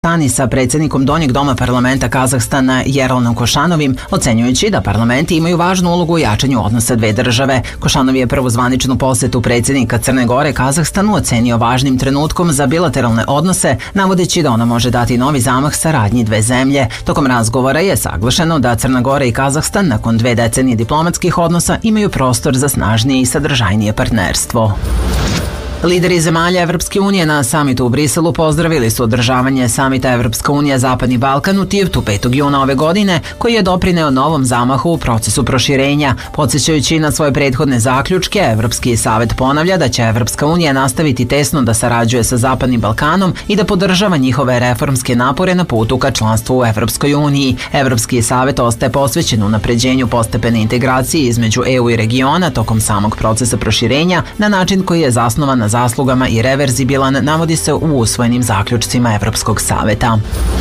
Tani sa predsjednikom Donjeg doma parlamenta Kazahstana Yeralnom Košanovim, ocenjujući da parlamenti imaju važnu ulogu u jačanju odnosa dve države. Košanov je prvu zvaničnu posetu predsjednika Crne Gore Kazahstanu ocenio važnim trenutkom za bilateralne odnose, navodeći da ona može dati novi zamah saradnji dve zemlje. Tokom razgovora je saglašeno da Crna Gora i Kazahstan nakon 2 decenije diplomatskih odnosa imaju prostor za snažnije i sadržajnije partnerstvo. Lideri zemalja Evropske unije na samitu u Briselu pozdravili su održavanje samita Evropska unija Zapadni Balkan u Tivtu 5. juna ove godine, koji je doprineo novom zamahu u procesu proširenja. Podsjećajući na svoje prethodne zaključke, Evropski savet ponavlja da će Evropska unija nastaviti tesno da sarađuje sa Zapadnim Balkanom i da podržava njihove reformske napore na putu ka članstvu u Evropskoj uniji. Evropski savet ostaje posvećen unapređenju postepene integracije između EU i regiona tokom samog procesa proširenja na način koji je zasnovan na zaslugama i reverzibilan, navodi se u usvojenim zaključcima Evropskog saveta.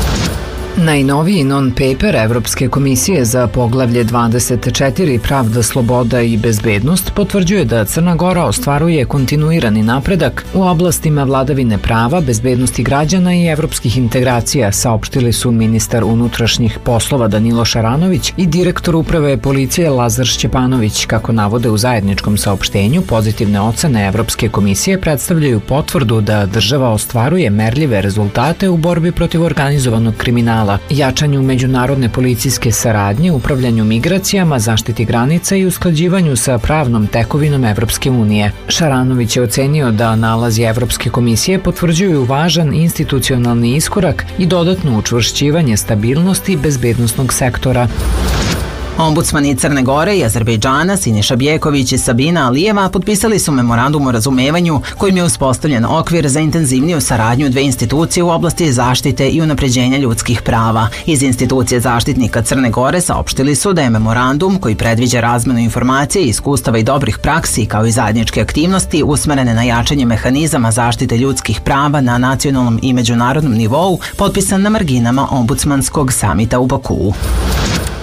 Najnoviji non-paper Evropske komisije za poglavlje 24 Pravda, sloboda i bezbednost potvrđuje da Crna Gora ostvaruje kontinuirani napredak u oblastima vladavine prava, bezbednosti građana i evropskih integracija, saopštili su ministar unutrašnjih poslova Danilo Šaranović i direktor uprave policije Lazar Šćepanović. Kako navode u zajedničkom saopštenju, pozitivne ocene Evropske komisije predstavljaju potvrdu da država ostvaruje merljive rezultate u borbi protiv organizovanog kriminala, jačanju međunarodne policijske saradnje, upravljanju migracijama, zaštiti granica i usklađivanju sa pravnom tekovinom Evropske unije. Šaranović je ocenio da nalazi Evropske komisije potvrđuju važan institucionalni iskorak i dodatno učvršćivanje stabilnosti bezbednosnog sektora. Ombudsmani Crne Gore i Azerbejdžana Siniša Bjeković i Sabina Alijeva potpisali su memorandum o razumevanju kojim je uspostavljen okvir za intenzivniju saradnju dve institucije u oblasti zaštite i unapređenja ljudskih prava. Iz institucije zaštitnika Crne Gore saopštili su da je memorandum koji predviđa razmenu informacije, iskustava i dobrih praksi kao i zajedničke aktivnosti usmerene na jačanje mehanizama zaštite ljudskih prava na nacionalnom i međunarodnom nivou potpisan na marginama ombudsmanskog samita u Bakuu.